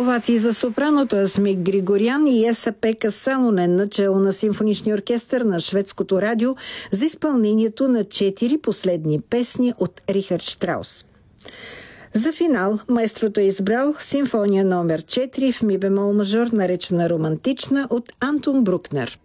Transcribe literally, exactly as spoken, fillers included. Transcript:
Овации за сопраното Асмик Григорян и Esa-Пекка Салонен, начало на симфоничния оркестър на Шведското радио, за изпълнението на четири последни песни от Рихард Штраус. За финал маестрото е избрал симфония номер четири в ми бемол мажор, наречена романтична, от Антон Брукнер.